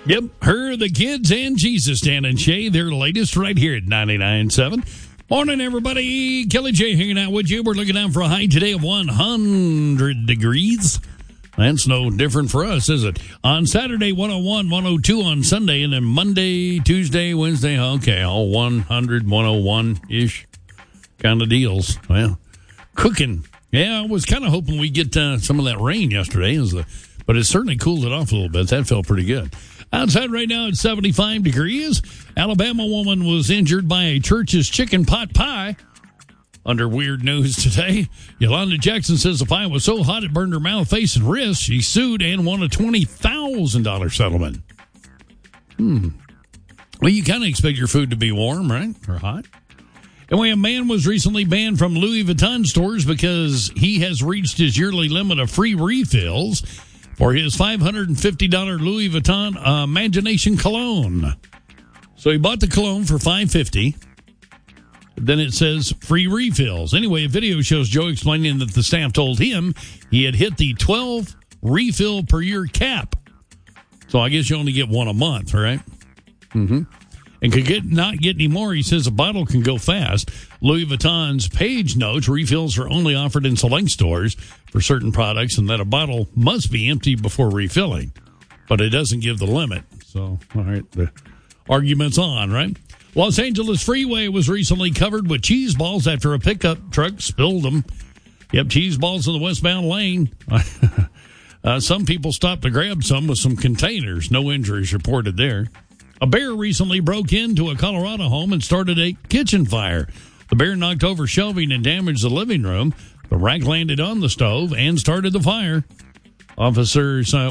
Yep, her, the kids, and Jesus, Dan and Shay, their latest right here at 99.7. Morning, everybody. Kelly J hanging out with you. We're looking out for a high today of 100 degrees. That's no different for us, is it? On Saturday, 101, 102 on Sunday, and then Monday, Tuesday, Wednesday, okay, all 100, 101-ish kind of deals. Well, cooking. Yeah, I was kind of hoping we'd get some of that rain yesterday, but it certainly cooled it off a little bit. That felt pretty good. Outside right now it's 75 degrees. Alabama woman was injured by a church's chicken pot pie. Under weird news today, Yolanda Jackson says the pie was so hot it burned her mouth, face, and wrist. She sued and won a $20,000 settlement. Well, you kind of expect your food to be warm, right? Or hot. Anyway, a man was recently banned from Louis Vuitton stores because he has reached his yearly limit of free refills for his $550 Louis Vuitton Imagination cologne. So he bought the cologne for $550. Then it says free refills. Anyway, a video shows Joe explaining that the staff told him he had hit the 12 refill per year cap. So I guess you only get one a month, right? And could not get any more. He says a bottle can go fast. Louis Vuitton's page notes refills are only offered in select stores for certain products, and that a bottle must be empty before refilling. But it doesn't give the limit. So, all right, the argument's on, right? Los Angeles Freeway was recently covered with cheese balls after a pickup truck spilled them. Yep, cheese balls in the westbound lane. Some people stopped to grab some with some containers. No injuries reported there. A bear recently broke into a Colorado home and started a kitchen fire. The bear knocked over shelving and damaged the living room. The rack landed on the stove and started the fire. Officers, they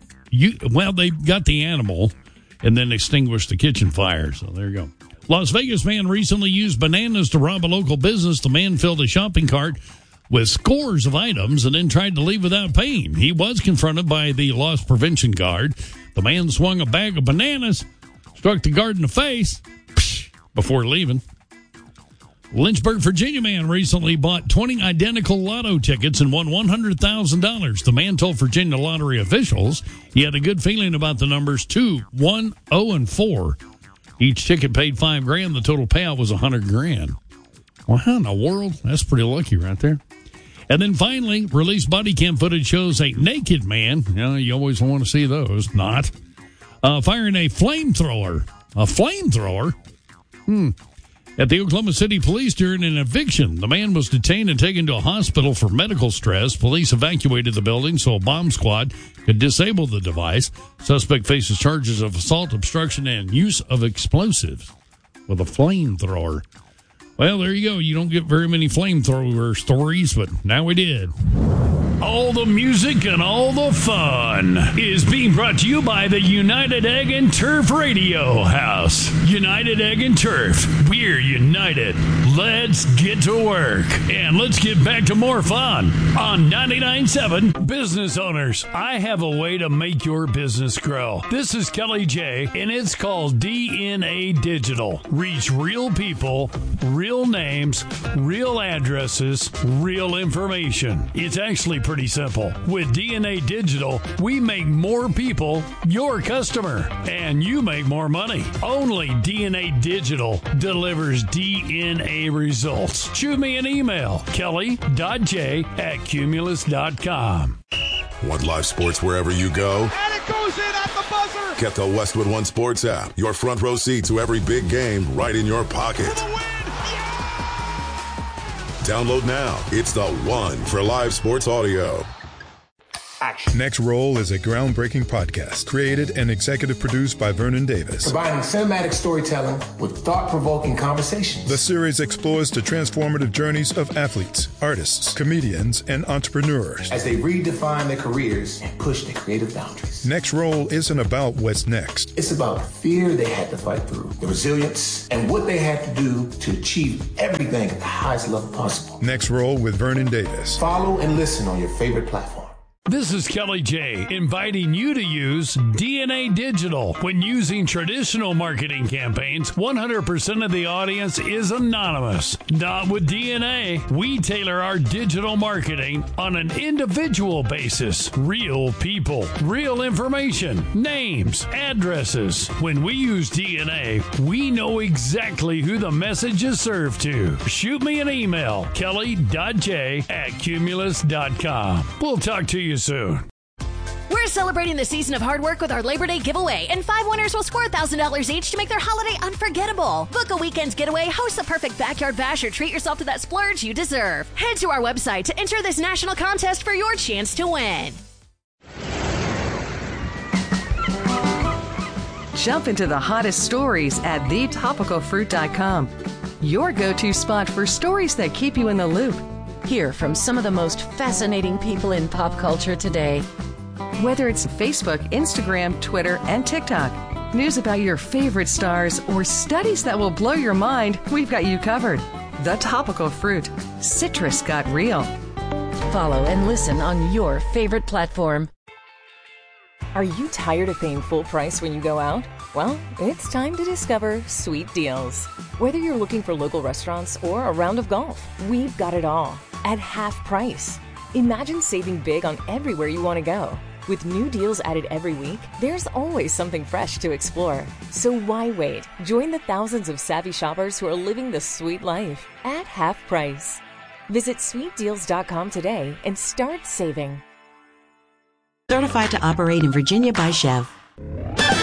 got the animal and then extinguished the kitchen fire. So there you go. Las Vegas man recently used bananas to rob a local business. The man filled a shopping cart with scores of items and then tried to leave without paying. He was confronted by the loss prevention guard. The man swung a bag of bananas, struck the guard in the face before leaving. Lynchburg, Virginia man recently bought 20 identical lotto tickets and won $100,000. The man told Virginia lottery officials he had a good feeling about the numbers 2, 1, 0, and 4. Each ticket paid $5,000. The total payout was $100,000. Well, how in the world? That's pretty lucky right there. And then finally, released body cam footage shows a naked man. You always want to see those. Not. Firing a flamethrower. A flamethrower? At the Oklahoma City Police during an eviction. The man was detained and taken to a hospital for medical stress. Police evacuated the building so a bomb squad could disable the device. Suspect faces charges of assault, obstruction, and use of explosives with a flamethrower. Well, there you go. You don't get very many flamethrower stories, but now we did. All the music and all the fun is being brought to you by the United Egg and Turf Radio House. United Egg and Turf. We're united. Let's get to work. And let's get back to more fun on 99.7 Business Owners. I have a way to make your business grow. This is Kelly J, and it's called DNA Digital. Reach real people, real names, real addresses, real information. It's actually pretty simple. With DNA Digital, we make more people your customer, and you make more money. Only DNA Digital delivers DNA results. Shoot me an email, kelly.j@cumulus.com. Want live sports wherever you go? And it goes in at the buzzer! Get the Westwood One Sports app. Your front row seat to every big game right in your pocket. For the win! Download now. It's the one for live sports audio. Action. Next Roll is a groundbreaking podcast created and executive produced by Vernon Davis. Combining cinematic storytelling with thought-provoking conversations. The series explores the transformative journeys of athletes, artists, comedians, and entrepreneurs as they redefine their careers and push their creative boundaries. Next Roll isn't about what's next. It's about the fear they had to fight through, the resilience, and what they had to do to achieve everything at the highest level possible. Next Roll with Vernon Davis. Follow and listen on your favorite platform. This is Kelly J, inviting you to use DNA Digital. When using traditional marketing campaigns, 100% of the audience is anonymous. Not with DNA. We tailor our digital marketing on an individual basis. Real people, real information, names, addresses. When we use DNA, we know exactly who the message is served to. Shoot me an email, kelly.j@cumulus.com. We'll talk to you soon. We're celebrating the season of hard work with our Labor Day giveaway, and 5 winners will score $1,000 each to make their holiday unforgettable. Book a weekend's getaway, host the perfect backyard bash, or treat yourself to that splurge you deserve. Head to our website to enter this national contest for your chance to win. Jump into the hottest stories at thetopicalfruit.com. Your go-to spot for stories that keep you in the loop. Hear from some of the most fascinating people in pop culture today. Whether it's Facebook, Instagram, Twitter, and TikTok, news about your favorite stars, or studies that will blow your mind, we've got you covered. The Topical Fruit. Citrus got real. Follow and listen on your favorite platform. Are you tired of paying full price when you go out? Well, it's time to discover Sweet Deals. Whether you're looking for local restaurants or a round of golf, we've got it all at half price. Imagine saving big on everywhere you want to go. With new deals added every week, there's always something fresh to explore. So why wait? Join the thousands of savvy shoppers who are living the sweet life at half price. Visit sweetdeals.com today and start saving. Certified to operate in Virginia by Chev.